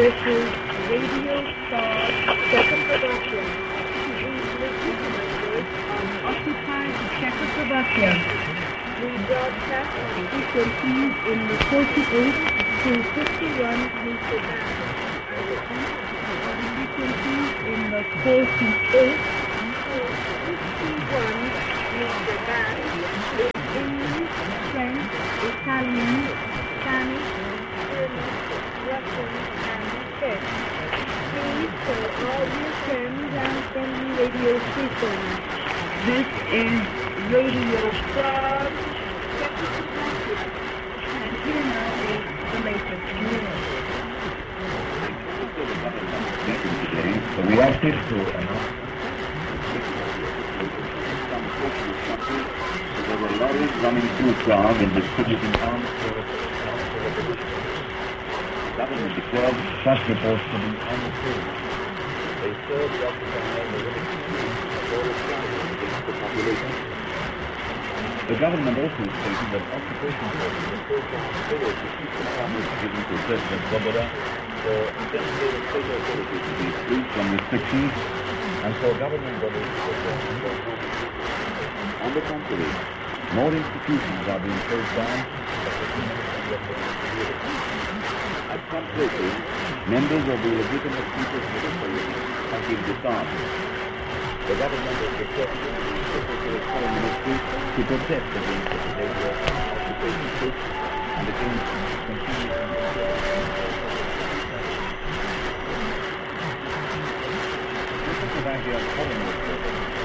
This is Radio Star Second Production. On occupied Czechoslovakia. We broadcast on frequencies in the 48 to 51 meter band. On frequencies in the 48 to 51 meter band. In English, French, Italian, Spanish, German, Russian, and Czech. Please tell all your friends and friendly radio stations. This is Radio Star Czechoslovakia. And here now is the latest news. So we asked it to announce. There were lorries running through Prague and distributing arms for the government declared such reports to be untrue. They served the occupying against the population. The government also stated that occupation forces were focused forward to keep the farmers given to President Svoboda for designated state authorities to be free from restrictions and for government bodies to perform their functions. On the contrary, more institutions are being closed down, such as the Ministry of Security. At some places, members of the legitimate people's military have been disarmed. The government has requested the Secretary of Foreign Ministry to protest against the behavior of occupation troops and against continuing Czechoslovakia Foreign Ministry